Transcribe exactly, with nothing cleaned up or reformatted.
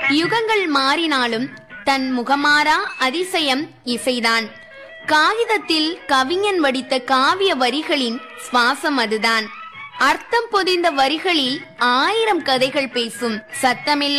யுகங்கள் மாறினாலும் தன் முகமாறா அதிசயம் இசைதான். காகிதத்தில் கவிஞன் வடித்த காவிய வரிகளின் சுவாசம் அதுதான். அர்த்தம் பொதிந்த வரிகளில் ஆயிரம் கதைகள் பேசும் சத்தமில்ல